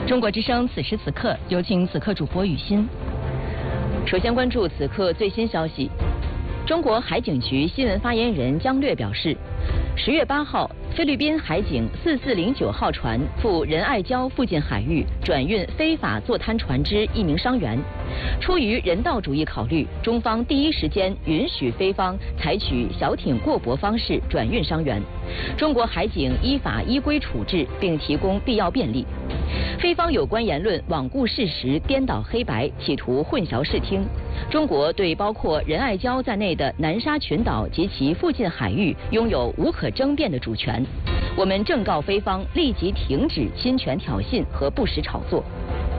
中国之声此时此刻，有请此刻主播雨欣。首先关注此刻最新消息。中国海警局新闻发言人姜略表示，10月8号，菲律宾海警4409号船赴仁爱礁附近海域转运非法坐滩船只1名伤员。出于人道主义考虑，中方第一时间允许菲方采取小艇过驳方式转运伤员。中国海警依法依规处置，并提供必要便利。菲方有关言论罔顾事实、颠倒黑白，企图混淆视听。中国对包括仁爱礁在内的南沙群岛及其附近海域拥有无可争辩的主权。我们正告菲方立即停止侵权挑衅和不实炒作。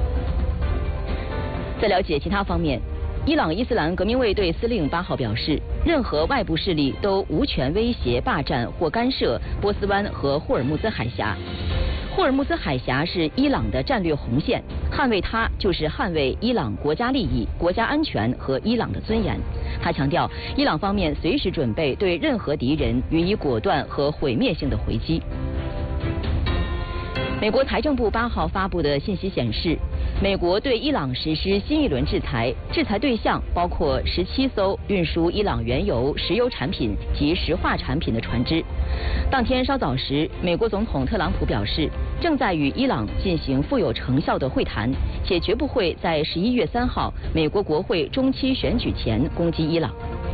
在了解其他方面，伊朗伊斯兰革命卫队司令8号表示，任何外部势力都无权威胁、霸占或干涉波斯湾和霍尔木兹海峡。霍尔木兹海峡是伊朗的战略红线，捍卫它就是捍卫伊朗国家利益、国家安全和伊朗的尊严。他强调，伊朗方面随时准备对任何敌人予以果断和毁灭性的回击。美国财政部8号发布的信息显示，美国对伊朗实施新一轮制裁，制裁对象包括17艘运输伊朗原油、石油产品及石化产品的船只。当天稍早时，美国总统特朗普表示，正在与伊朗进行富有成效的会谈，且绝不会在11月3号美国国会中期选举前攻击伊朗。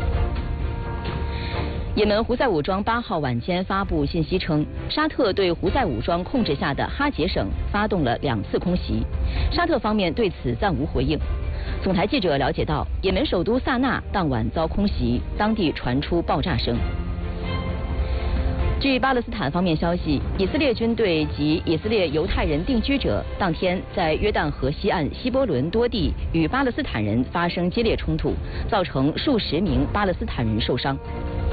也门胡塞武装8号晚间发布信息称，沙特对胡塞武装控制下的哈杰省发动了2次空袭，沙特方面对此暂无回应。总台记者了解到，也门首都萨那当晚遭空袭，当地传出爆炸声。据巴勒斯坦方面消息，以色列军队及以色列犹太人定居者当天在约旦河西岸希伯伦多地与巴勒斯坦人发生激烈冲突，造成数十名巴勒斯坦人受伤。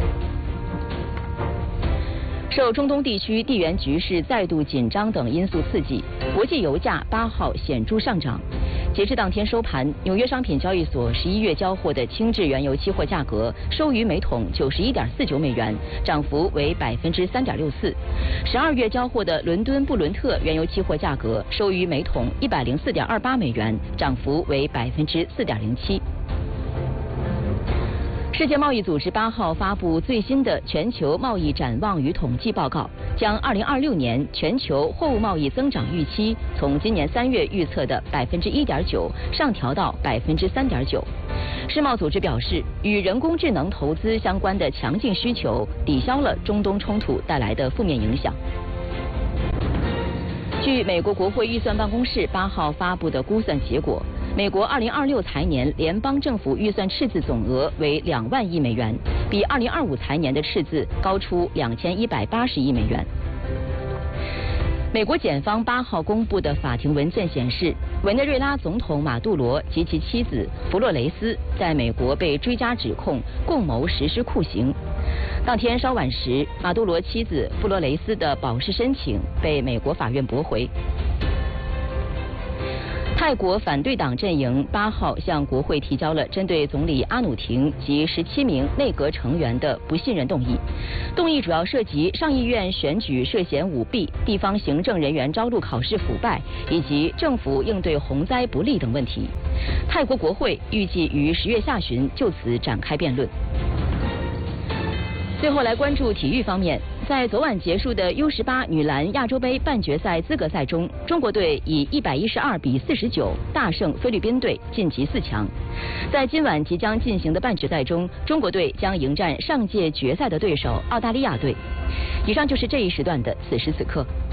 受中东地区地缘局势再度紧张等因素刺激，国际油价8号显著上涨。截至当天收盘，纽约商品交易所11月交货的轻质原油期货价格收于每桶91.49美元，涨幅为3.64%。12月交货的伦敦布伦特原油期货价格收于每桶104.28美元，涨幅为4.07%。世界贸易组织8号发布最新的全球贸易展望与统计报告，将2026年全球货物贸易增长预期从今年3月预测的1.9%上调到3.9%。世贸组织表示，与人工智能投资相关的强劲需求抵消了中东冲突带来的负面影响。据美国国会预算办公室8号发布的估算结果，美国2026财年联邦政府预算赤字总额为2万亿美元，比2025财年的赤字高出2180亿美元。美国检方8号公布的法庭文件显示，委内瑞拉总统马杜罗及其妻子弗洛雷斯在美国被追加指控共谋实施酷刑。当天稍晚时，马杜罗妻子弗洛雷斯的保释申请被美国法院驳回。泰国反对党阵营8号向国会提交了针对总理阿努廷及17名内阁成员的不信任动议。动议主要涉及上议院选举涉嫌舞弊、地方行政人员招录考试腐败以及政府应对洪灾不力等问题。泰国国会预计于10月下旬就此展开辩论。最后来关注体育方面，在昨晚结束的 U18 女篮亚洲杯半决赛资格赛中，中国队以112比49大胜菲律宾队晋级4强。在今晚即将进行的半决赛中，中国队将迎战上届决赛的对手澳大利亚队。以上就是这一时段的此时此刻。